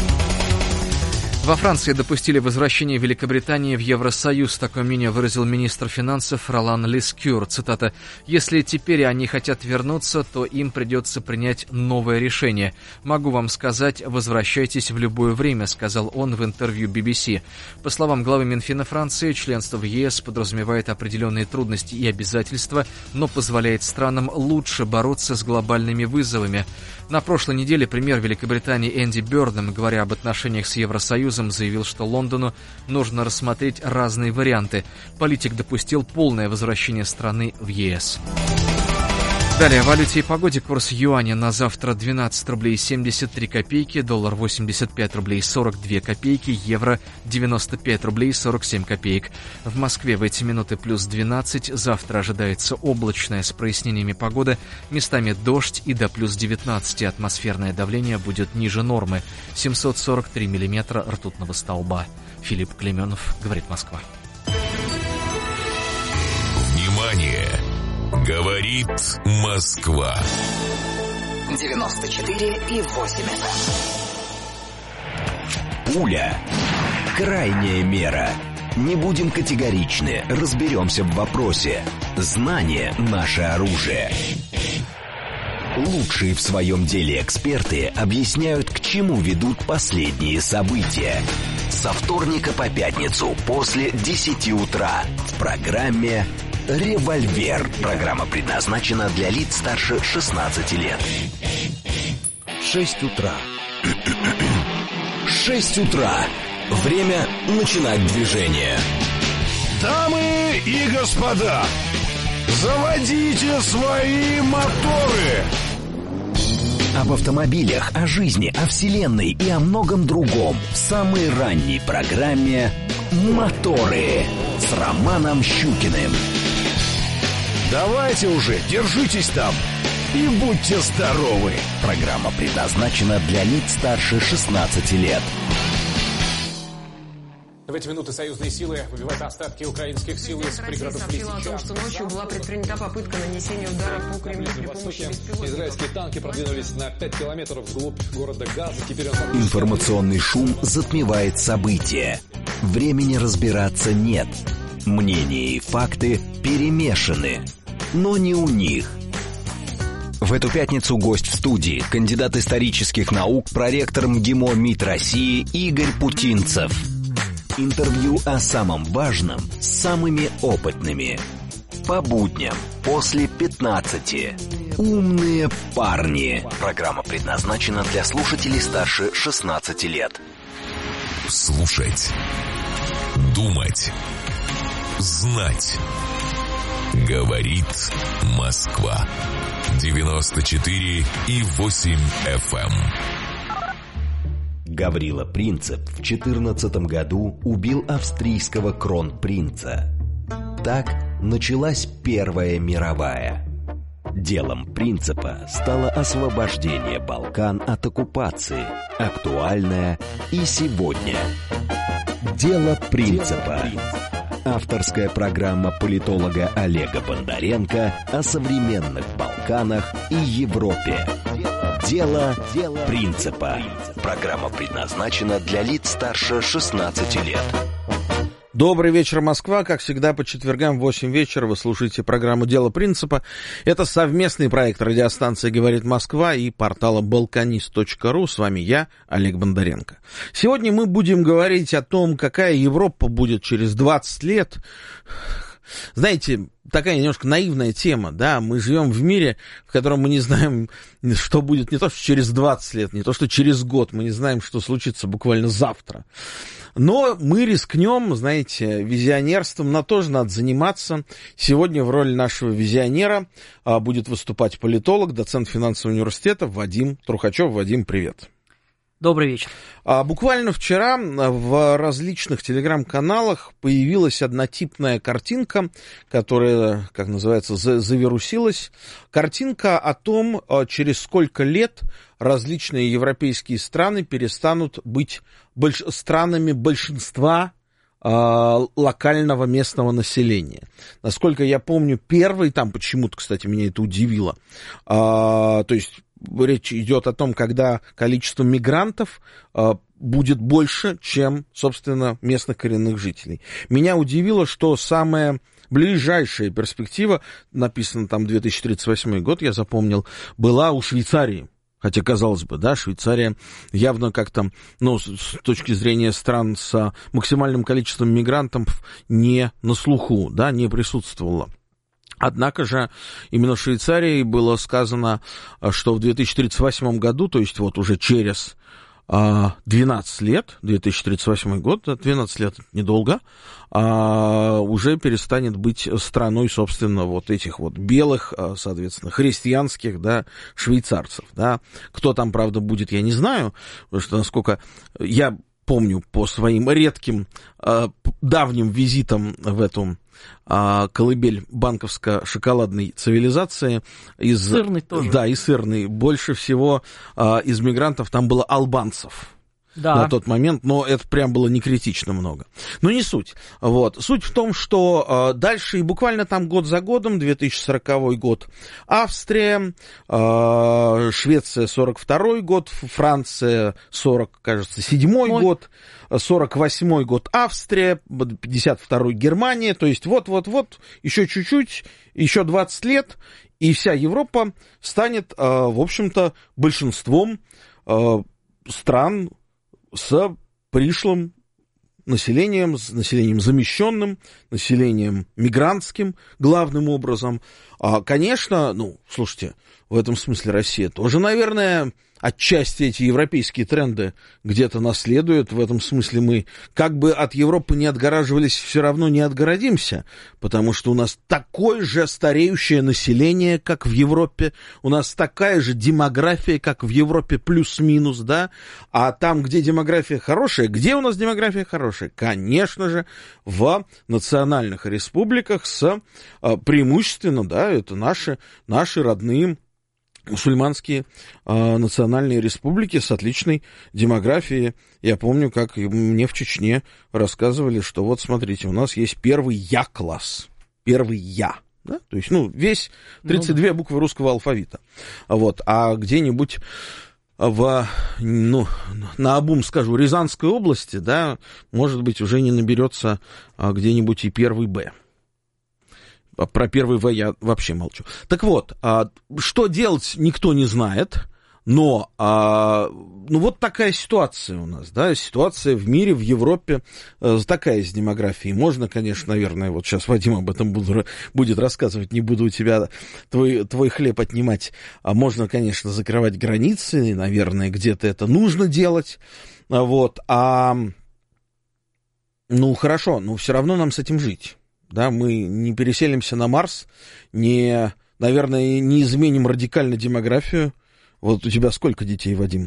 Во Франции допустили возвращение Великобритании в Евросоюз. Такое мнение выразил министр финансов Ролан Лескюр. Цитата. «Если теперь они хотят вернуться, то им придется принять новое решение. Могу вам сказать, возвращайтесь в любое время», сказал он в интервью BBC. По словам главы Минфина Франции, членство в ЕС подразумевает определенные трудности и обязательства, но позволяет странам лучше бороться с глобальными вызовами. На прошлой неделе премьер Великобритании Энди Бёрден, говоря об отношениях с Евросоюзом, заявил, что Лондону нужно рассмотреть разные варианты. Политик допустил полное возвращение страны в ЕС. Далее о валюте и погоде. Курс юаня на завтра 12 рублей 73 копейки, доллар 85 рублей 42 копейки, евро 95 рублей 47 копеек. В Москве в эти минуты плюс 12, завтра ожидается облачная с прояснениями погода, местами дождь и до плюс 19. Атмосферное давление будет ниже нормы, 743 миллиметра ртутного столба. Филипп Клеменов, говорит Москва. Внимание! Говорит Москва. 94,8. Пуля. Крайняя мера. Не будем категоричны, разберемся в вопросе. Знание – наше оружие. Лучшие в своем деле эксперты объясняют, к чему ведут последние события. Со вторника по пятницу после 10 утра в программе «Револьвер». Программа предназначена для лиц старше 16 лет. 6 утра. 6 утра. Время начинать движение. Дамы и господа, заводите свои моторы. Об автомобилях, о жизни, о вселенной и о многом другом в самой ранней программе «Моторы». с Романом Щукиным. Давайте уже, держитесь там и будьте здоровы. Программа предназначена для лиц старше 16 лет. В эти минуты союзные силы выбивают остатки украинских сил из пригородов Лисичанска. О том, что ночью была предпринята попытка нанесения удара по Кремлю при помощи беспилотников. Израильские танки продвинулись на 5 километров вглубь города Газа. Теперь Информационный шум затмевает события. Времени разбираться нет. Мнения и факты перемешаны. Но не у них. В эту пятницу гость в студии, кандидат исторических наук, проректор МГИМО МИД России Игорь Путинцев. Интервью о самом важном с самыми опытными. По будням после 15. Умные парни. Программа предназначена для слушателей старше 16 лет. Слушать. Думать. Знать. Говорит Москва. 94,8 FM. Гаврила Принцип в 2014 году убил австрийского кронпринца. Так началась Первая мировая. Делом Принципа стало освобождение Балкан от оккупации, актуальное и сегодня. Дело Принципа. Авторская программа политолога Олега Бондаренко о современных Балканах и Европе. Дело Принципа. Программа предназначена для лиц старше 16 лет. Добрый вечер, Москва. Как всегда, по четвергам в 8 вечера вы слушаете программу «Дело принципа». Это совместный проект радиостанции «Говорит Москва» и портала balkanist.ru. С вами я, Олег Бондаренко. Сегодня мы будем говорить о том, какая Европа будет через 20 лет. Знаете, такая немножко наивная тема, да, мы живем в мире, в котором мы не знаем, что будет не то, что через 20 лет, не то, что через год, мы не знаем, что случится буквально завтра. Но мы рискнем, знаете, визионерством, на тоже надо заниматься. Сегодня в роли нашего визионера будет выступать политолог, доцент финансового университета Вадим Трухачев. Вадим, привет. Добрый вечер. Буквально вчера в различных телеграм-каналах появилась однотипная картинка, которая, как называется, завирусилась. Картинка о том, через сколько лет различные европейские страны перестанут быть странами большинства локального местного населения. Насколько я помню, первый, там почему-то, кстати, меня это удивило, то есть речь идет о том, когда количество мигрантов будет больше, чем, собственно, местных коренных жителей. Меня удивило, что самая ближайшая перспектива, написано там 2038 год, я запомнил, была у Швейцарии. Хотя, казалось бы, да, Швейцария явно как-то, ну, с точки зрения стран с максимальным количеством мигрантов не на слуху, да, не присутствовала. Однако же именно в Швейцарии было сказано, что в 2038 году, то есть вот уже через 12 лет, 2038 год, 12 лет недолго, уже перестанет быть страной, собственно, вот этих вот белых, соответственно, христианских, да, швейцарцев, да. Кто там, правда, будет, я не знаю, потому что, насколько я помню по своим редким давним визитам в эту колыбель банковско-шоколадной цивилизации. Сырный тоже. Да, и сырный. Больше всего из мигрантов там было албанцев. Да. На тот момент, но это прям было не критично много. Но не суть. Вот. Суть в том, что дальше и буквально там год за годом, 2040 год, Австрия, Швеция 42 год, Франция 47 год, 48 год Австрия, 52 Германия, то есть вот-вот-вот, еще чуть-чуть, еще 20 лет, и вся Европа станет, в общем-то, большинством стран с пришлым населением, с населением замещенным, населением мигрантским главным образом. Конечно, слушайте, в этом смысле Россия тоже, наверное, отчасти эти европейские тренды где-то наследуют. В этом смысле мы как бы от Европы не отгораживались, все равно не отгородимся, потому что у нас такое же стареющее население, как в Европе, у нас такая же демография, как в Европе, плюс-минус, да, а там, где демография хорошая, где у нас демография хорошая? Конечно же, в национальных республиках преимущественно, да, это наши родные мусульманские национальные республики с отличной демографией. Я помню, как мне в Чечне рассказывали, что вот смотрите, у нас есть первый Я-класс. Первый Я. Да? То есть, весь 32 буквы русского алфавита. Вот. А где-нибудь наобум скажу, Рязанской области, да, может быть, уже не наберется где-нибудь и первый Б. Про первый В я вообще молчу. Так вот, что делать, никто не знает, но вот такая ситуация у нас, да, ситуация в мире, в Европе такая с демографией. Можно, конечно, наверное, вот сейчас Вадим об этом будет рассказывать, не буду у тебя твой хлеб отнимать. Можно, конечно, закрывать границы, наверное, где-то это нужно делать, вот, хорошо, но все равно нам с этим жить. Да, мы не переселимся на Марс, наверное, не изменим радикально демографию. Вот у тебя сколько детей, Вадим?